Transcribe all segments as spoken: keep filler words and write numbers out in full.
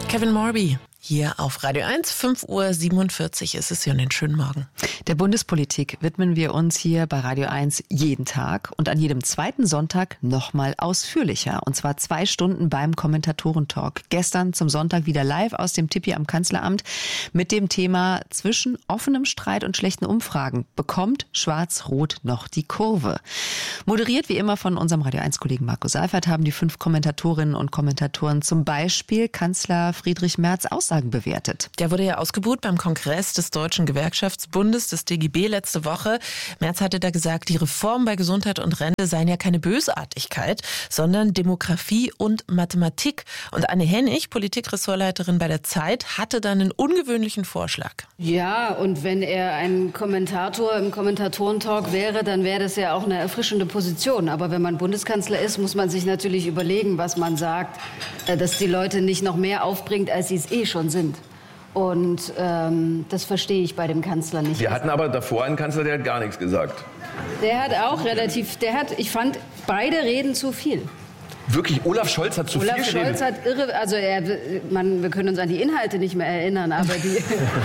Kevin Morby. Hier auf Radio eins, fünf Uhr siebenundvierzig ist es hier und den schönen Morgen. Der Bundespolitik widmen wir uns hier bei Radio eins jeden Tag und an jedem zweiten Sonntag nochmal ausführlicher. Und zwar zwei Stunden beim Kommentatorentalk. Gestern zum Sonntag wieder live aus dem Tippi am Kanzleramt mit dem Thema zwischen offenem Streit und schlechten Umfragen. Bekommt Schwarz-Rot noch die Kurve? Moderiert wie immer von unserem Radio eins-Kollegen Marco Seifert haben die fünf Kommentatorinnen und Kommentatoren zum Beispiel Kanzler Friedrich Merz aus bewertet. Der wurde ja ausgebuht beim Kongress des Deutschen Gewerkschaftsbundes, des D G B, letzte Woche. Merz hatte da gesagt, die Reformen bei Gesundheit und Rente seien ja keine Bösartigkeit, sondern Demografie und Mathematik. Und Anne Hennig, Politikressortleiterin bei der Zeit, hatte dann einen ungewöhnlichen Vorschlag. Ja, und wenn er ein Kommentator im Kommentatorentalk wäre, dann wäre das ja auch eine erfrischende Position. Aber wenn man Bundeskanzler ist, muss man sich natürlich überlegen, was man sagt, dass die Leute nicht noch mehr aufbringt, als sie es eh schon sind. Und ähm, das verstehe ich bei dem Kanzler nicht. Wir hatten aber davor einen Kanzler, der hat gar nichts gesagt. Der hat auch relativ, der hat, ich fand, beide reden zu viel. Wirklich, Olaf Scholz hat zu Olaf viel geredet? Olaf Scholz hat irre, also er, man, wir können uns an die Inhalte nicht mehr erinnern, aber die...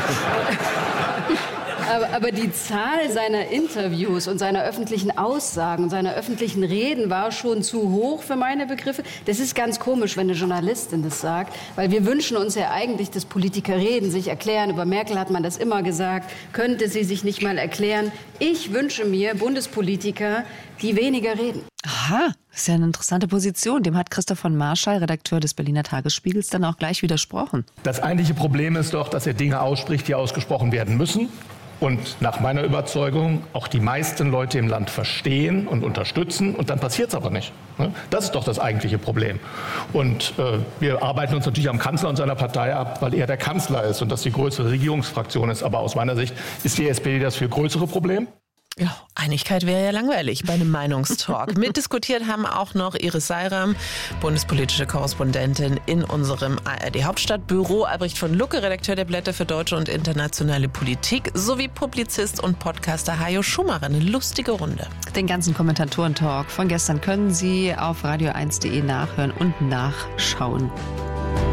Aber, aber die Zahl seiner Interviews und seiner öffentlichen Aussagen und seiner öffentlichen Reden war schon zu hoch für meine Begriffe. Das ist ganz komisch, wenn eine Journalistin das sagt, weil wir wünschen uns ja eigentlich, dass Politiker reden, sich erklären. Über Merkel hat man das immer gesagt, könnte sie sich nicht mal erklären. Ich wünsche mir Bundespolitiker, die weniger reden. Aha, das ist ja eine interessante Position. Dem hat Christoph von Marschall, Redakteur des Berliner Tagesspiegels, dann auch gleich widersprochen. Das eigentliche Problem ist doch, dass er Dinge ausspricht, die ausgesprochen werden müssen. Und nach meiner Überzeugung auch die meisten Leute im Land verstehen und unterstützen. Und dann passiert es aber nicht. Das ist doch das eigentliche Problem. Und äh, wir arbeiten uns natürlich am Kanzler und seiner Partei ab, weil er der Kanzler ist und das die größere Regierungsfraktion ist. Aber aus meiner Sicht ist die S P D das viel größere Problem. Ja, Einigkeit wäre ja langweilig bei einem Meinungstalk. Mitdiskutiert haben auch noch Iris Seiram, bundespolitische Korrespondentin in unserem A R D-Hauptstadtbüro, Albrecht von Lucke, Redakteur der Blätter für deutsche und internationale Politik, sowie Publizist und Podcaster Hajo Schumacher. Eine lustige Runde. Den ganzen Kommentatoren-Talk von gestern können Sie auf radio eins punkt de nachhören und nachschauen.